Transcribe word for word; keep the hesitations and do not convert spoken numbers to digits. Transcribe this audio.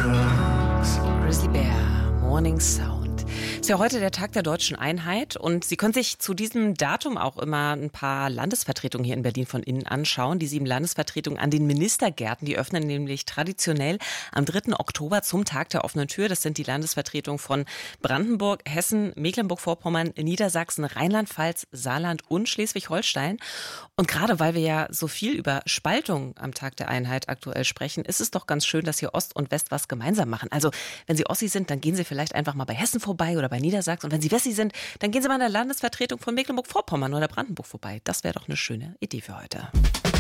Grizzly Bear, Morning Sound. Ist ja heute der Tag der Deutschen Einheit und Sie können sich zu diesem Datum auch immer ein paar Landesvertretungen hier in Berlin von innen anschauen. Die sieben Landesvertretungen an den Ministergärten, die öffnen nämlich traditionell am dritten Oktober zum Tag der offenen Tür. Das sind die Landesvertretungen von Brandenburg, Hessen, Mecklenburg-Vorpommern, Niedersachsen, Rheinland-Pfalz, Saarland und Schleswig-Holstein. Und gerade weil wir ja so viel über Spaltung am Tag der Einheit aktuell sprechen, ist es doch ganz schön, dass hier Ost und West was gemeinsam machen. Also wenn Sie Ossi sind, dann gehen Sie vielleicht einfach mal bei Hessen vorbei oder bei Niedersachsen. Und wenn Sie Wessi sind, dann gehen Sie mal in der Landesvertretung von Mecklenburg-Vorpommern oder Brandenburg vorbei. Das wäre doch eine schöne Idee für heute.